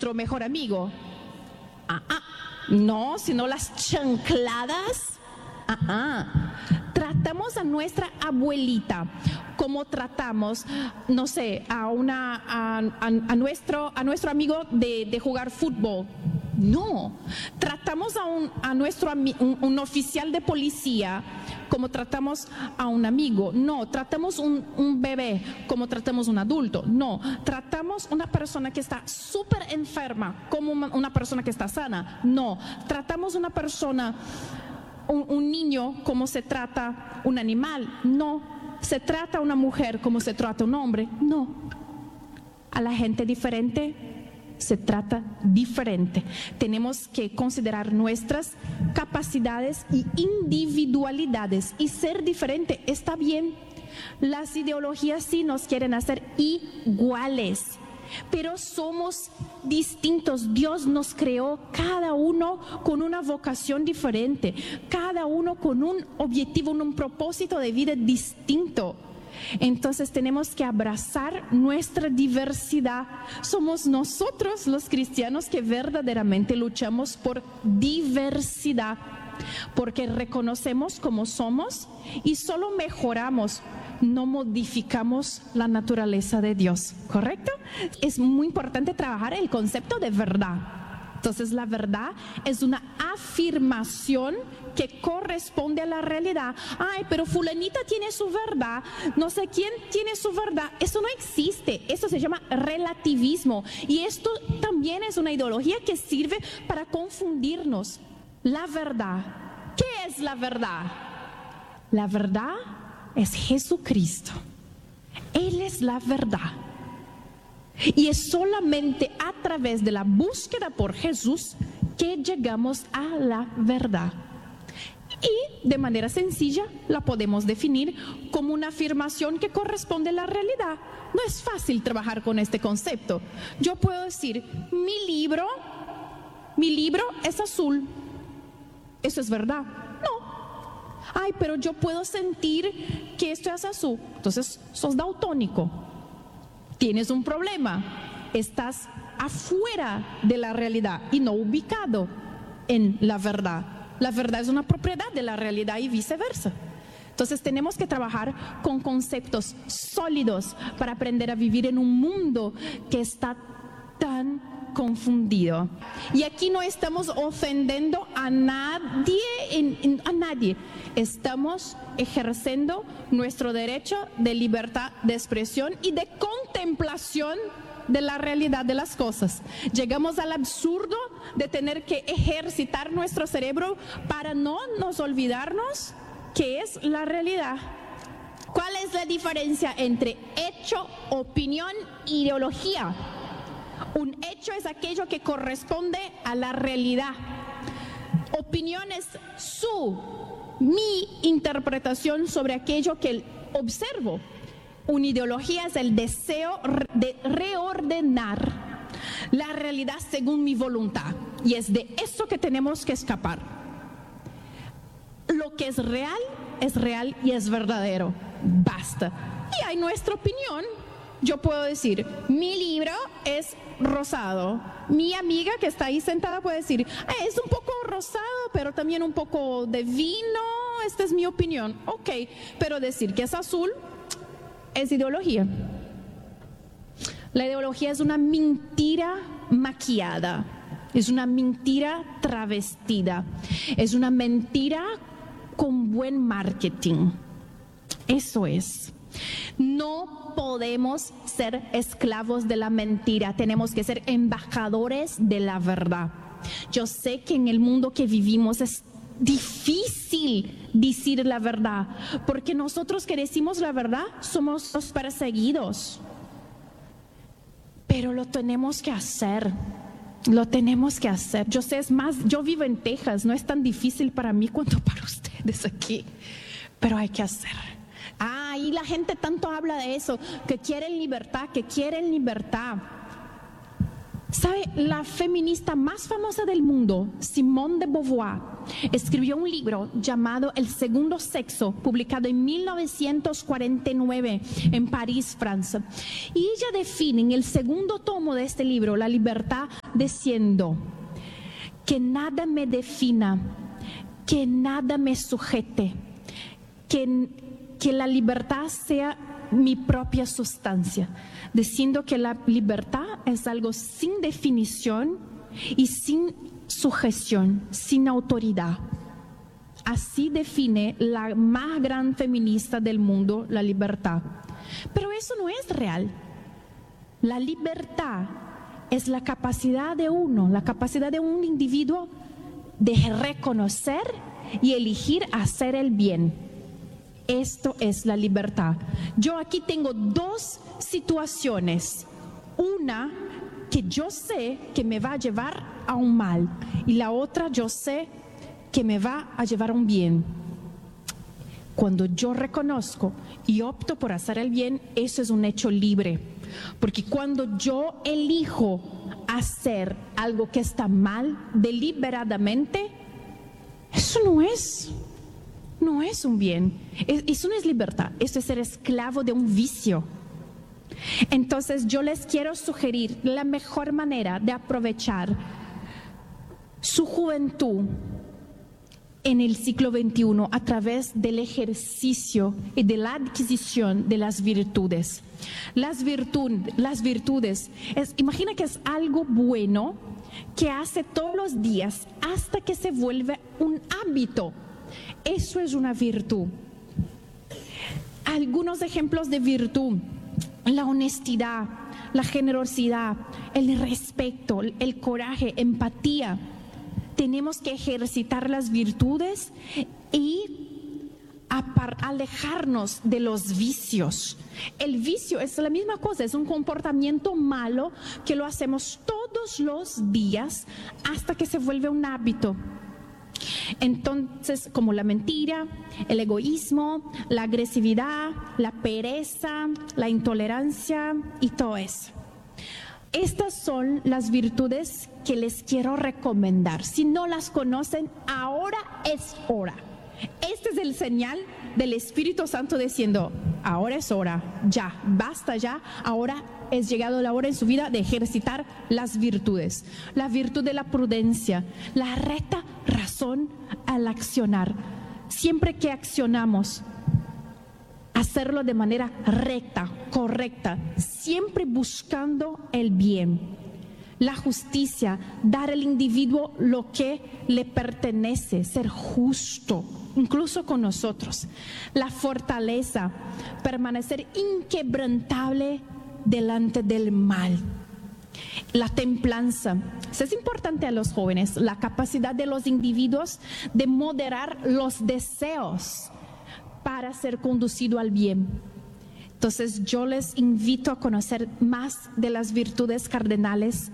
nuestro mejor amigo. No, sino las chancladas. Tratamos a nuestra abuelita como tratamos, no sé, a nuestro amigo de jugar fútbol. No, tratamos a un oficial de policía como tratamos a un amigo. No, tratamos un bebé como tratamos un adulto. No, tratamos una persona que está súper enferma como una persona que está sana. No, tratamos una persona, un niño como se trata un animal. No, se trata a una mujer como se trata un hombre. No, a la gente diferente se trata diferente. Tenemos que considerar nuestras capacidades y individualidades, y ser diferente está bien. Las ideologías sí nos quieren hacer iguales, pero somos distintos. Dios nos creó cada uno con una vocación diferente, cada uno con un objetivo, un propósito de vida distinto. Entonces tenemos que abrazar nuestra diversidad. Somos nosotros los cristianos que verdaderamente luchamos por diversidad, porque reconocemos cómo somos y solo mejoramos, no modificamos la naturaleza de Dios, ¿correcto? Es muy importante trabajar el concepto de verdad. Entonces la verdad es una afirmación que corresponde a la realidad. Ay, pero fulanita tiene su verdad, no sé quién tiene su verdad. Eso no existe, eso se llama relativismo. Y esto también es una ideología que sirve para confundirnos. La verdad, ¿qué es la verdad? La verdad es Jesucristo. Él es la verdad. Y es solamente a través de la búsqueda por Jesús que llegamos a la verdad. Y de manera sencilla la podemos definir como una afirmación que corresponde a la realidad. No es fácil trabajar con este concepto. Yo puedo decir, mi libro es azul. ¿Eso es verdad? No. Ay, pero yo puedo sentir que esto es azul. Entonces, sos daltónico. Tienes un problema, estás afuera de la realidad y no ubicado en la verdad. La verdad es una propiedad de la realidad y viceversa. Entonces tenemos que trabajar con conceptos sólidos para aprender a vivir en un mundo que está tan confundido. Y aquí no estamos ofendiendo a nadie, a nadie. Estamos ejerciendo nuestro derecho de libertad de expresión y de contemplación de la realidad de las cosas. Llegamos al absurdo de tener que ejercitar nuestro cerebro para no nos olvidarnos que es la realidad. ¿Cuál es la diferencia entre hecho, opinión e ideología? Un hecho es aquello que corresponde a la realidad. Opinión es mi interpretación sobre aquello que observo. Una ideología es el deseo de reordenar la realidad según mi voluntad. Y es de eso que tenemos que escapar. Lo que es real y es verdadero. Basta. Y hay nuestra opinión. Yo puedo decir, mi libro es rosado. Mi amiga que está ahí sentada puede decir, es un poco rosado, pero también un poco de vino. Esta es mi opinión. Ok, pero decir que es azul es ideología. La ideología es una mentira maquillada. Es una mentira travestida. Es una mentira con buen marketing. Eso es. No podemos ser esclavos de la mentira. Tenemos que ser embajadores de la verdad. Yo sé que en el mundo que vivimos es difícil decir la verdad, porque nosotros que decimos la verdad somos los perseguidos. Pero lo tenemos que hacer. Lo tenemos que hacer. Yo sé, es más, yo vivo en Texas, no es tan difícil para mí cuanto para ustedes aquí, pero hay que hacer. Y la gente tanto habla de eso, que quieren libertad, que quieren libertad. ¿Sabe? La feminista más famosa del mundo, Simone de Beauvoir, escribió un libro llamado El segundo sexo, publicado en 1949 en París, Francia. Y ella define en el segundo tomo de este libro la libertad diciendo: que nada me defina, que nada me sujete, que la libertad sea mi propia sustancia, diciendo que la libertad es algo sin definición y sin sujeción, sin autoridad. Así define la más gran feminista del mundo la libertad. Pero eso no es real. La libertad es la capacidad de uno, la capacidad de un individuo de reconocer y elegir hacer el bien. Esto es la libertad. Yo aquí tengo dos situaciones. Una que yo sé que me va a llevar a un mal y la otra yo sé que me va a llevar a un bien. Cuando yo reconozco y opto por hacer el bien, eso es un hecho libre. Porque cuando yo elijo hacer algo que está mal deliberadamente, eso no es un bien, eso no es libertad, eso es ser esclavo de un vicio. Entonces yo les quiero sugerir la mejor manera de aprovechar su juventud en el siglo XXI a través del ejercicio y de la adquisición de las virtudes. Las virtudes, imagina que es algo bueno que hace todos los días hasta que se vuelve un hábito. Eso es una virtud. Algunos ejemplos de virtud: la honestidad, la generosidad, el respeto, el coraje, empatía. Tenemos que ejercitar las virtudes y alejarnos de los vicios. El vicio es la misma cosa, es un comportamiento malo que lo hacemos todos los días hasta que se vuelve un hábito. Entonces, como la mentira, el egoísmo, la agresividad, la pereza, la intolerancia y todo eso. Estas son las virtudes que les quiero recomendar. Si no las conocen, ahora es hora. Este es el señal del Espíritu Santo diciendo: ahora es hora, ya, basta ya, ahora es llegado la hora en su vida de ejercitar las virtudes. La virtud de la prudencia, la recta razón al accionar. Siempre que accionamos, hacerlo de manera recta, correcta, siempre buscando el bien. La justicia, dar al individuo lo que le pertenece, ser justo, incluso con nosotros. La fortaleza, permanecer inquebrantable delante del mal. La templanza, eso es importante a los jóvenes, la capacidad de los individuos de moderar los deseos para ser conducido al bien. Entonces yo les invito a conocer más de las virtudes cardinales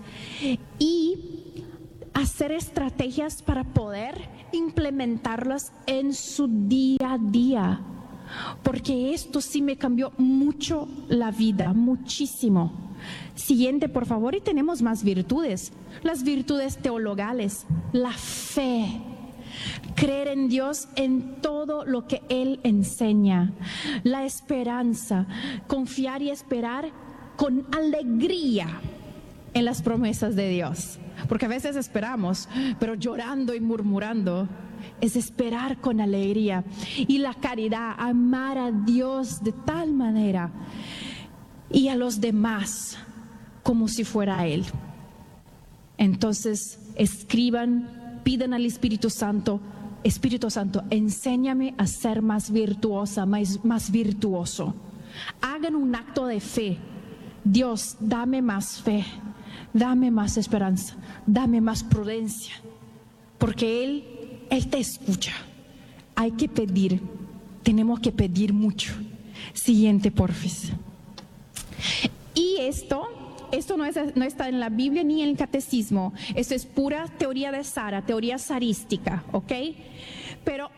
y hacer estrategias para poder implementarlas en su día a día, porque esto sí me cambió mucho la vida, muchísimo. Siguiente, por favor, y tenemos más virtudes. Las virtudes teologales, la fe. Creer en Dios en todo lo que Él enseña. La esperanza, confiar y esperar con alegría en las promesas de Dios. Porque a veces esperamos, pero llorando y murmurando. Es esperar con alegría. Y la caridad, amar a Dios de tal manera y a los demás como si fuera Él. Entonces, escriban, pidan al Espíritu Santo: Espíritu Santo, enséñame a ser más virtuosa, más virtuoso. Hagan un acto de fe. Dios, dame más fe, dame más esperanza, dame más prudencia, porque Él te escucha. Hay que pedir, tenemos que pedir mucho. Siguiente, porfis. Y esto no está en la Biblia ni en el catecismo. Esto es pura teoría de Sara, teoría sarística, ¿ok? Pero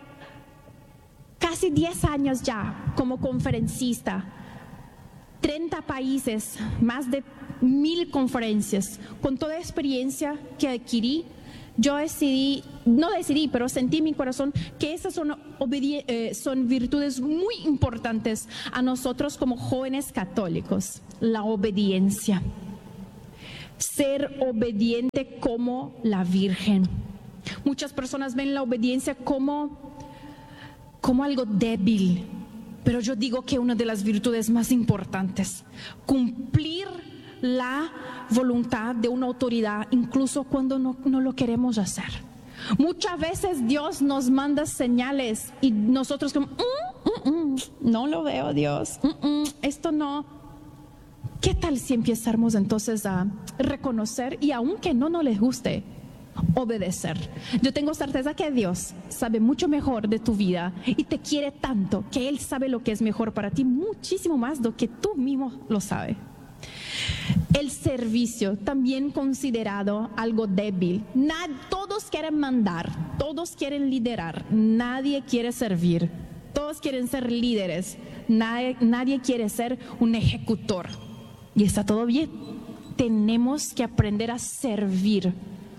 casi 10 años ya como conferencista, 30 países, más de 1000 conferencias. Con toda experiencia que adquirí, yo pero sentí en mi corazón que esas son virtudes muy importantes a nosotros como jóvenes católicos. La obediencia. Ser obediente como la Virgen. Muchas personas ven la obediencia como algo débil, pero yo digo que una de las virtudes más importantes, cumplir la voluntad de una autoridad, incluso cuando no lo queremos hacer. Muchas veces Dios nos manda señales y nosotros como, no lo veo, Dios, esto no. ¿Qué tal si empezamos entonces a reconocer y aunque no nos les guste, obedecer? Yo tengo certeza que Dios sabe mucho mejor de tu vida y te quiere tanto que Él sabe lo que es mejor para ti, muchísimo más do que tú mismo lo sabes. El servicio, también considerado algo débil. Todos quieren mandar, todos quieren liderar, nadie quiere servir, todos quieren ser líderes, nadie quiere ser un ejecutor. Y está todo bien, tenemos que aprender a servir.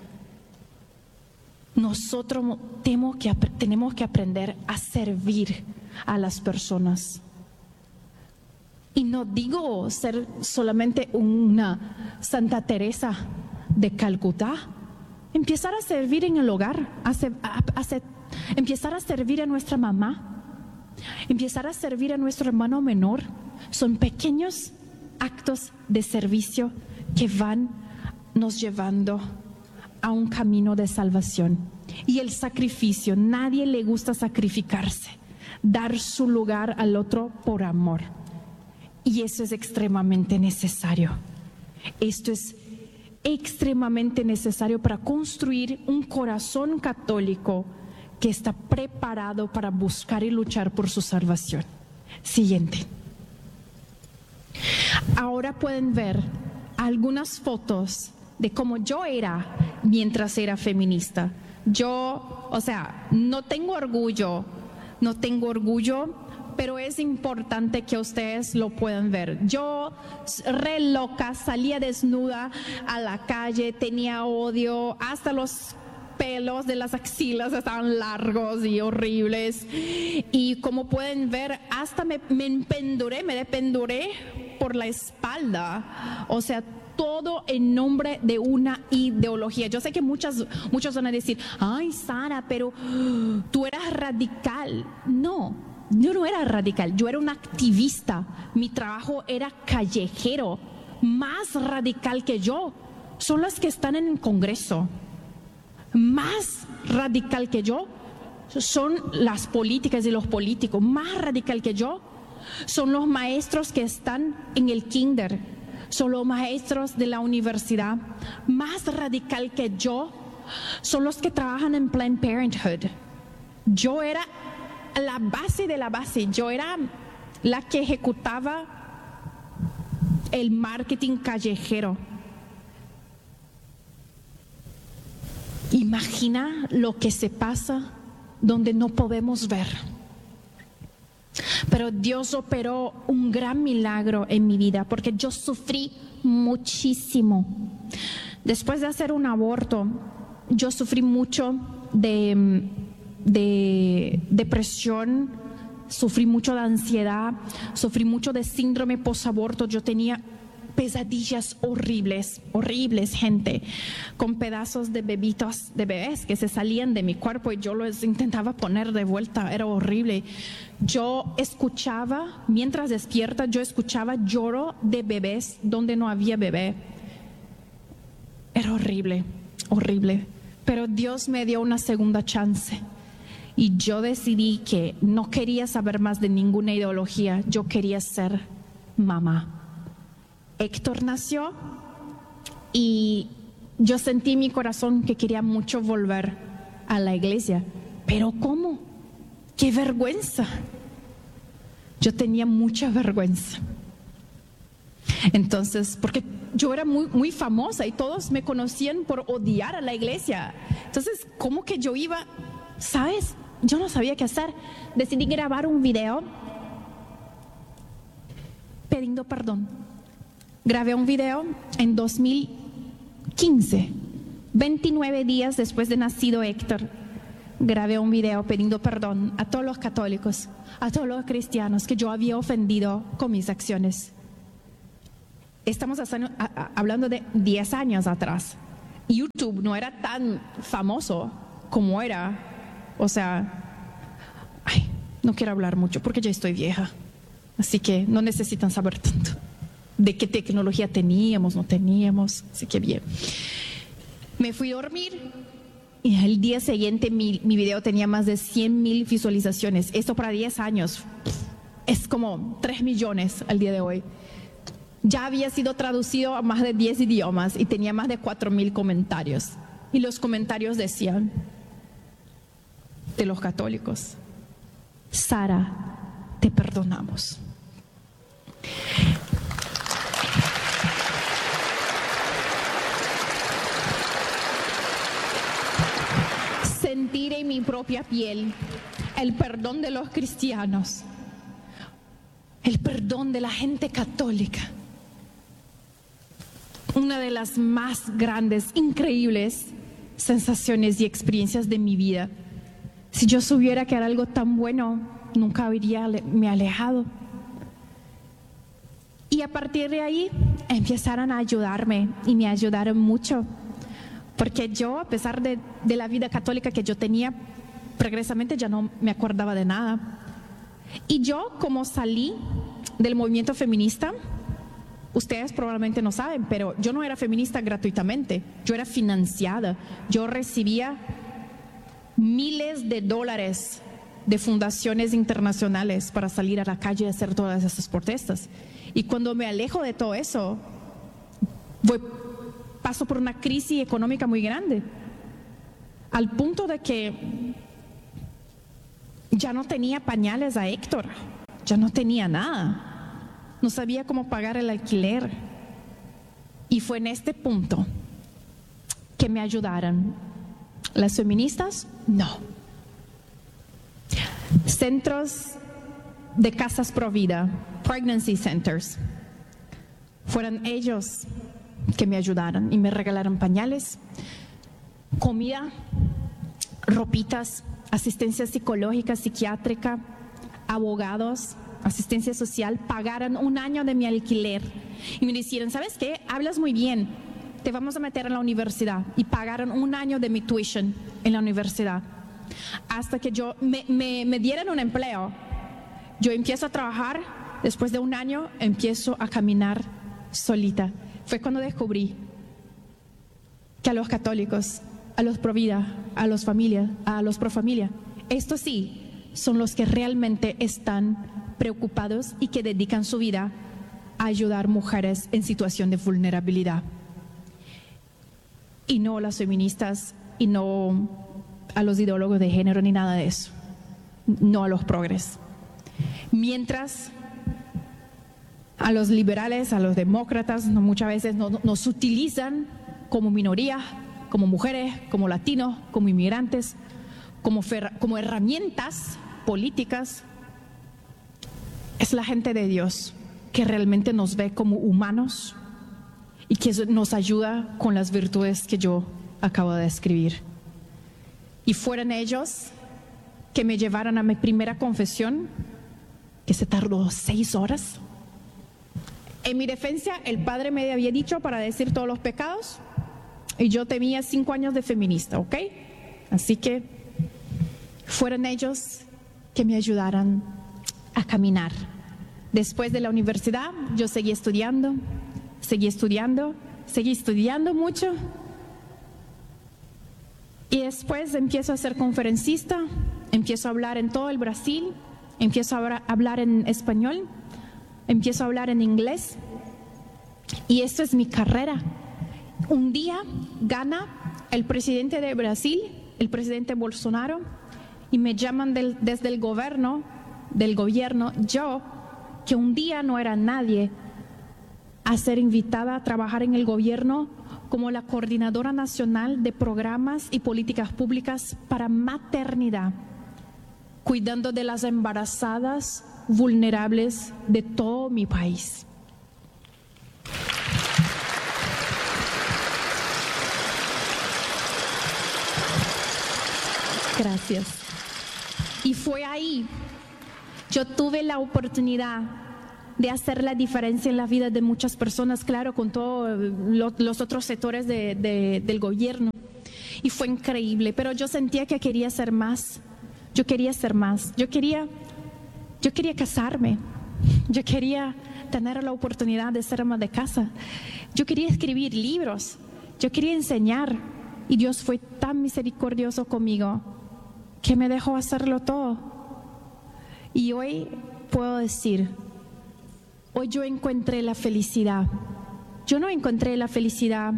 Nosotros tenemos que aprender a servir a las personas. Y no digo ser solamente una Santa Teresa de Calcuta. Empezar a servir en el hogar, empezar a servir a nuestra mamá, empezar a servir a nuestro hermano menor. Son pequeños actos de servicio que van nos llevando a un camino de salvación. Y el sacrificio, nadie le gusta sacrificarse, dar su lugar al otro por amor. Y eso es extremadamente necesario. Esto es extremadamente necesario para construir un corazón católico que está preparado para buscar y luchar por su salvación. Siguiente. Ahora pueden ver algunas fotos de cómo yo era mientras era feminista. Yo, no tengo orgullo, pero es importante que ustedes lo puedan ver. Yo, re loca, salía desnuda a la calle, tenía odio, hasta los pelos de las axilas estaban largos y horribles. Y como pueden ver, hasta me dependuré por la espalda. Todo en nombre de una ideología. Yo sé que muchos van a decir, ay, Sara, pero tú eras radical. No, yo no era radical, yo era una activista. Mi trabajo era callejero. Más radical que yo son las que están en el Congreso. Más radical que yo son las políticas y los políticos. Más radical que yo son los maestros que están en el kinder, son los maestros de la universidad. Más radical que yo son los que trabajan en Planned Parenthood. Yo era la base de la base, yo era la que ejecutaba el marketing callejero. Imagina lo que se pasa donde no podemos ver. Pero Dios operó un gran milagro en mi vida porque yo sufrí muchísimo. Después de hacer un aborto, yo sufrí mucho de depresión, sufrí mucho de ansiedad, sufrí mucho de síndrome posaborto. Yo tenía pesadillas horribles, gente, con pedazos de bebés que se salían de mi cuerpo y yo los intentaba poner de vuelta. Era horrible. Yo escuchaba, mientras despierta, lloro de bebés donde no había bebé. Era horrible. Pero Dios me dio una segunda chance y yo decidí que no quería saber más de ninguna ideología. Yo quería ser mamá. Héctor nació y yo sentí en mi corazón que quería mucho volver a la iglesia. ¿Pero cómo? ¡Qué vergüenza! Yo tenía mucha vergüenza. Entonces, porque yo era muy famosa y todos me conocían por odiar a la iglesia. Entonces, ¿cómo que yo iba? ¿Sabes? Yo no sabía qué hacer. Decidí grabar un video pidiendo perdón. Grabé un video en 2015, 29 días después de nacido Héctor. Grabé un video pidiendo perdón a todos los católicos, a todos los cristianos que yo había ofendido con mis acciones. Estamos hablando de 10 años atrás. YouTube no era tan famoso como era. O sea, no quiero hablar mucho porque ya estoy vieja. Así que no necesitan saber tanto de qué tecnología teníamos, no teníamos. Así que bien. Me fui a dormir y al día siguiente mi video tenía más de 100,000 visualizaciones. Esto para 10 años es como 3 millones al día de hoy. Ya había sido traducido a más de 10 idiomas y tenía más de 4,000 comentarios. Y los comentarios decían, de los católicos: Sara, te perdonamos. Sentir en mi propia piel el perdón de los cristianos, el perdón de la gente católica. Una de las más grandes, increíbles sensaciones y experiencias de mi vida. Si yo supiera que era algo tan bueno, nunca habría me alejado. Y a partir de ahí empezaron a ayudarme y me ayudaron mucho. Porque yo, a pesar de la vida católica que yo tenía, progresivamente ya no me acordaba de nada. Y yo, como salí del movimiento feminista, ustedes probablemente no saben, pero yo no era feminista gratuitamente, yo era financiada. Yo recibía miles de dólares de fundaciones internacionales para salir a la calle y hacer todas esas protestas. Y cuando me alejo de todo eso, paso por una crisis económica muy grande, al punto de que ya no tenía pañales a Héctor, ya no tenía nada, no sabía cómo pagar el alquiler. Y fue en este punto que me ayudaron. ¿Las feministas? No. Centros de casas pro vida, pregnancy centers, fueron ellos que me ayudaron y me regalaron pañales, comida, ropitas, asistencia psicológica, psiquiátrica, abogados, asistencia social. Pagaron 1 año de mi alquiler y me dijeron, ¿sabes qué? Hablas muy bien, te vamos a meter en la universidad. Y pagaron 1 año de mi tuition en la universidad. Hasta que me dieron un empleo. Yo empiezo a trabajar, después de 1 año empiezo a caminar solita. Fue cuando descubrí que a los católicos, a los pro vida, a los pro familia, estos sí son los que realmente están preocupados y que dedican su vida a ayudar mujeres en situación de vulnerabilidad. Y no las feministas y no a los ideólogos de género ni nada de eso. No a los progres. Mientras a los liberales, a los demócratas, muchas veces nos utilizan como minoría, como mujeres, como latinos, como inmigrantes, como herramientas políticas. Es la gente de Dios que realmente nos ve como humanos y que nos ayuda con las virtudes que yo acabo de describir. Y fueron ellos que me llevaron a mi primera confesión, que se tardó 6 horas. En mi defensa, el padre me había dicho para decir todos los pecados y yo tenía 5 años de feminista, ¿ok? Así que fueron ellos que me ayudaron a caminar. Después de la universidad, yo seguí estudiando mucho. Y después empiezo a ser conferencista, empiezo a hablar en todo el Brasil, empiezo a hablar en español, empiezo a hablar en inglés. Y esto es mi carrera. Un día gana el presidente de Brasil, el presidente Bolsonaro, y me llaman desde el gobierno, yo, que un día no era nadie, a ser invitada a trabajar en el gobierno como la coordinadora nacional de programas y políticas públicas para maternidad, cuidando de las embarazadas vulnerables de todo mi país. Gracias. Y fue ahí, yo tuve la oportunidad de hacer la diferencia en la vida de muchas personas, claro, con todos los otros sectores del gobierno. Y fue increíble, pero yo sentía que quería hacer más. Yo quería hacer más. Yo quería casarme. Yo quería tener la oportunidad de ser ama de casa. Yo quería escribir libros. Yo quería enseñar. Y Dios fue tan misericordioso conmigo que me dejó hacerlo todo. Y hoy puedo decir, hoy yo encontré la felicidad. Yo no encontré la felicidad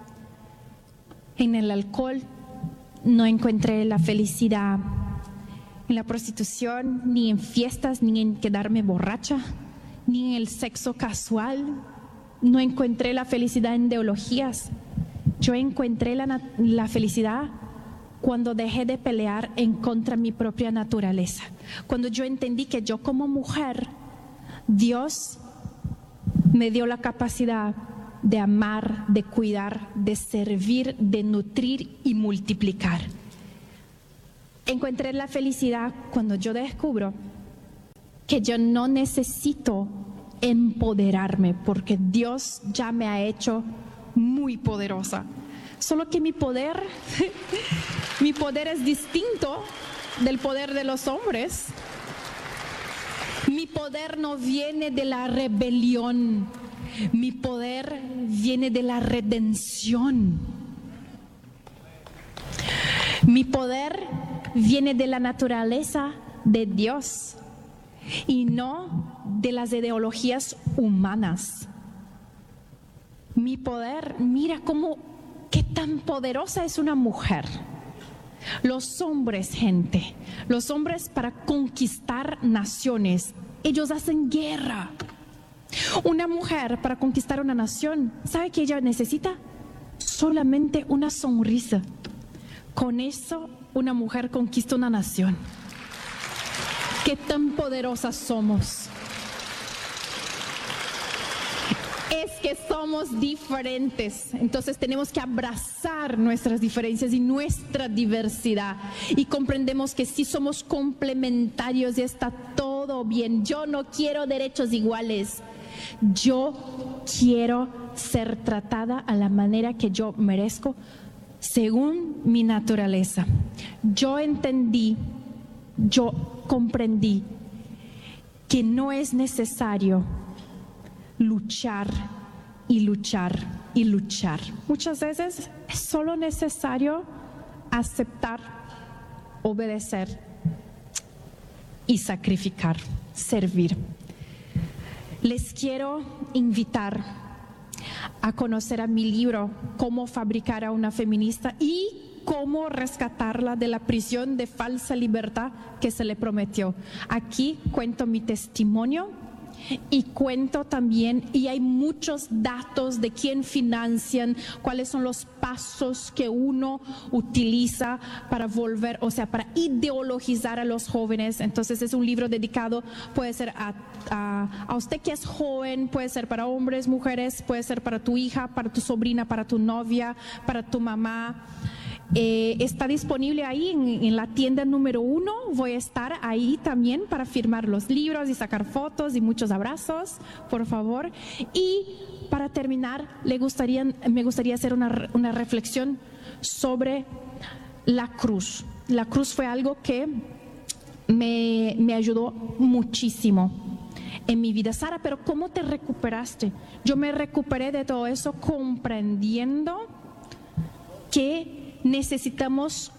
en el alcohol, no encontré la felicidad en la prostitución, ni en fiestas, ni en quedarme borracha, ni en el sexo casual. No encontré la felicidad en ideologías. Yo encontré la felicidad cuando dejé de pelear en contra de mi propia naturaleza. Cuando yo entendí que yo como mujer, Dios me dio la capacidad de amar, de cuidar, de servir, de nutrir y multiplicar. Encontré la felicidad cuando yo descubro que yo no necesito empoderarme porque Dios ya me ha hecho muy poderosa. Solo que mi poder es distinto del poder de los hombres. Mi poder no viene de la rebelión. Mi poder viene de la redención. Mi poder viene de la naturaleza de Dios y no de las ideologías humanas. Mi poder, mira qué tan poderosa es una mujer. Los hombres, gente, los hombres para conquistar naciones, ellos hacen guerra. Una mujer para conquistar una nación, ¿sabe qué ella necesita? Solamente una sonrisa. Con eso, una mujer conquista una nación. ¿Qué tan poderosas somos? Es que somos diferentes, entonces tenemos que abrazar nuestras diferencias y nuestra diversidad y comprendemos que si somos complementarios y está todo bien. Yo no quiero derechos iguales, yo quiero ser tratada a la manera que yo merezco según mi naturaleza. Yo entendí, yo comprendí que no es necesario luchar y luchar y luchar. Muchas veces es solo necesario aceptar, obedecer y sacrificar, servir. Les quiero invitar a conocer a mi libro, Cómo fabricar a una feminista y cómo rescatarla de la prisión de falsa libertad que se le prometió. Aquí cuento mi testimonio y cuento también, y hay muchos datos de quién financian, cuáles son los pasos que uno utiliza para volver, o sea, para ideologizar a los jóvenes. Entonces es un libro dedicado, puede ser a usted que es joven, puede ser para hombres, mujeres, puede ser para tu hija, para tu sobrina, para tu novia, para tu mamá. Está disponible ahí en la tienda número 1. Voy a estar ahí también para firmar los libros y sacar fotos y muchos abrazos, por favor. Y para terminar, me gustaría hacer una reflexión sobre la cruz. La cruz fue algo que me ayudó muchísimo en mi vida. Sara, pero ¿cómo te recuperaste? Yo me recuperé de todo eso comprendiendo que necesitamos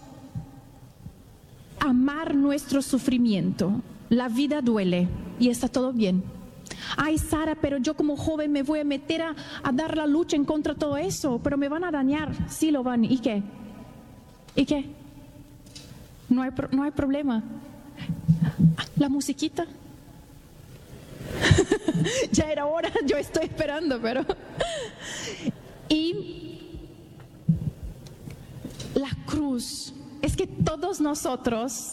amar nuestro sufrimiento. La vida duele y está todo bien. Ay, Sara, pero yo como joven me voy a meter a dar la lucha en contra de todo eso, pero me van a dañar. Sí lo van. ¿Y qué? ¿Y qué? No hay problema. La musiquita. Ya era hora, yo estoy esperando, pero... Y la cruz, es que todos nosotros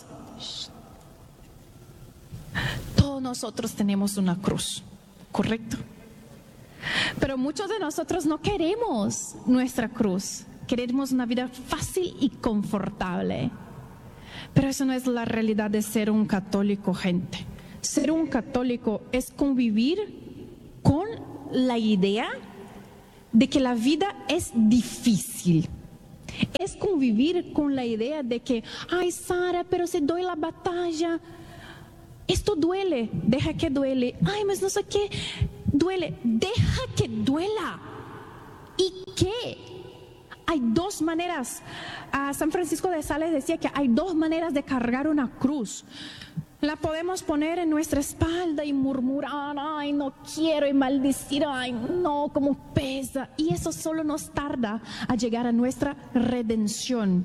tenemos una cruz, ¿correcto? Pero muchos de nosotros no queremos nuestra cruz, queremos una vida fácil y confortable. Pero eso no es la realidad de ser un católico, gente. Ser un católico es convivir con la idea de que la vida es difícil. Es convivir con la idea de que, ay, Sara, pero se doy la batalla. Esto duele, deja que duele. Ay, mas no sé qué, duele, deja que duela. ¿Y qué? Hay dos maneras. San Francisco de Sales decía que hay dos maneras de cargar una cruz. La podemos poner en nuestra espalda y murmurar, ay, no quiero, y maldecir, ay, no, como pesa. Y eso solo nos tarda a llegar a nuestra redención.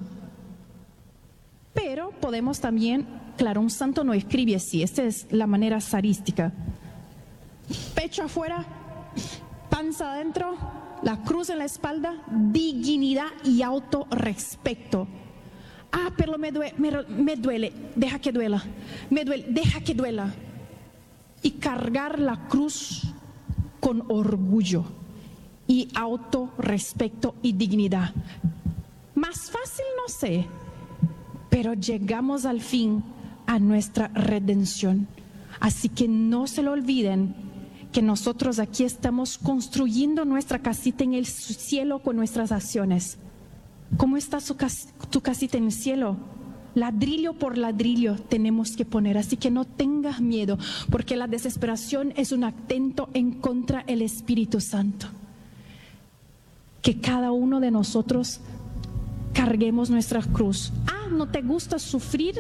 Pero podemos también, claro, un santo no escribe así, esta es la manera sarística. Pecho afuera, panza adentro, la cruz en la espalda, dignidad y autorrespeto. Ah, pero me duele, deja que duela. Me duele, deja que duela. Y cargar la cruz con orgullo y autorrespeto y dignidad. Más fácil no sé, pero llegamos al fin a nuestra redención. Así que no se lo olviden que nosotros aquí estamos construyendo nuestra casita en el cielo con nuestras acciones. ¿Cómo está tu casita en el cielo? Ladrillo por ladrillo tenemos que poner, así que no tengas miedo, porque la desesperación es un atento en contra del Espíritu Santo. Que cada uno de nosotros carguemos nuestra cruz. Ah, ¿no te gusta sufrir?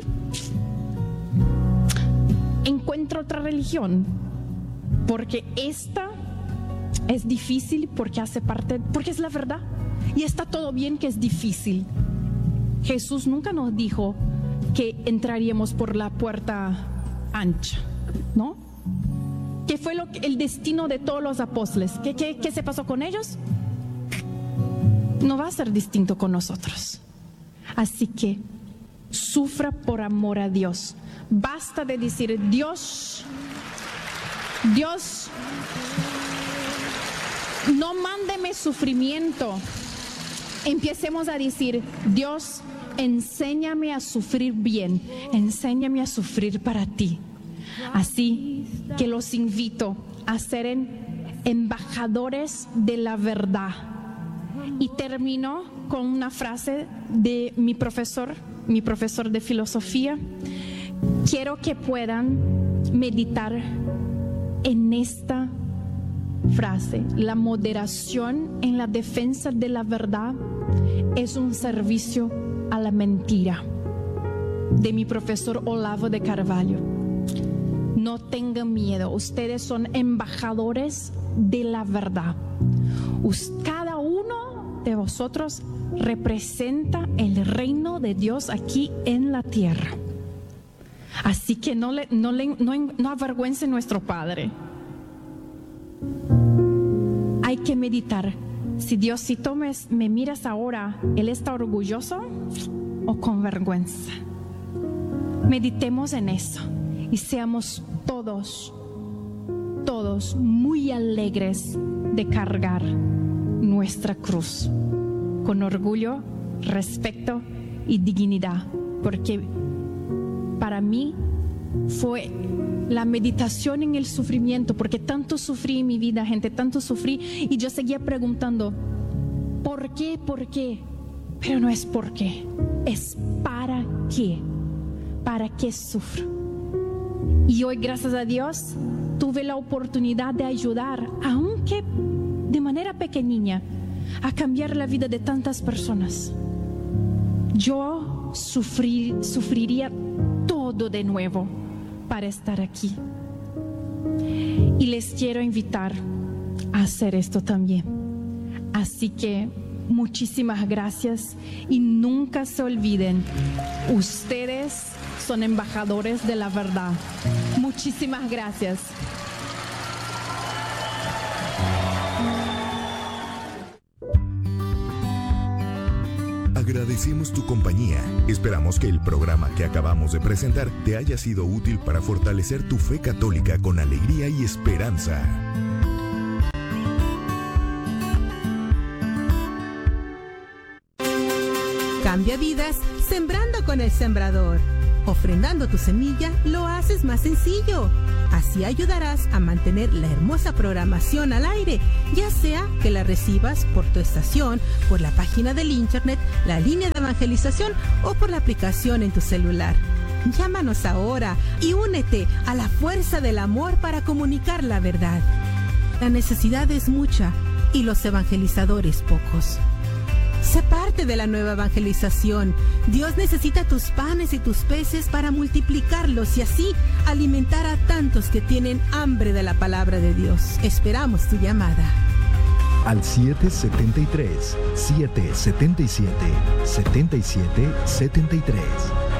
Encuentra otra religión, porque esta es difícil, porque hace parte, porque es la verdad. Y está todo bien que es difícil. Jesús nunca nos dijo que entraríamos por la puerta ancha, ¿no? ¿Qué fue el destino de todos los apóstoles? ¿Qué se pasó con ellos? No va a ser distinto con nosotros. Así que sufra por amor a Dios. Basta de decir, Dios, no mándeme sufrimiento. Empecemos a decir, Dios, enséñame a sufrir bien, enséñame a sufrir para ti. Así que los invito a ser embajadores de la verdad. Y termino con una frase de mi profesor de filosofía. Quiero que puedan meditar en esta frase: la moderación en la defensa de la verdad es un servicio a la mentira, de mi profesor Olavo de Carvalho. No tengan miedo, ustedes son embajadores de la verdad. Cada uno de vosotros representa el reino de Dios aquí en la tierra. Así que no avergüencen a nuestro Padre. Hay que meditar. Si Diosito me miras ahora, ¿Él está orgulloso o con vergüenza? Meditemos en eso y seamos todos muy alegres de cargar nuestra cruz con orgullo, respeto y dignidad, porque para mí fue la meditación en el sufrimiento, porque tanto sufrí en mi vida, gente, tanto sufrí, y yo seguía preguntando, ¿por qué? ¿Por qué? Pero no es por qué, es para qué. ¿Para qué sufro? Y hoy, gracias a Dios, tuve la oportunidad de ayudar, aunque de manera pequeña, a cambiar la vida de tantas personas. Yo sufriría todo de nuevo para estar aquí. Y les quiero invitar a hacer esto también. Así que muchísimas gracias y nunca se olviden, ustedes son embajadores de la verdad. Muchísimas gracias. Agradecemos tu compañía. Esperamos que el programa que acabamos de presentar te haya sido útil para fortalecer tu fe católica con alegría y esperanza. Cambia vidas sembrando con el sembrador. Ofrendando tu semilla, lo haces más sencillo. Así ayudarás a mantener la hermosa programación al aire, ya sea que la recibas por tu estación, por la página del internet, la línea de evangelización o por la aplicación en tu celular. Llámanos ahora y únete a la fuerza del amor para comunicar la verdad. La necesidad es mucha y los evangelizadores pocos. Sé parte de la nueva evangelización. Dios necesita tus panes y tus peces para multiplicarlos y así alimentar a tantos que tienen hambre de la palabra de Dios. Esperamos tu llamada. Al 773-777-7773.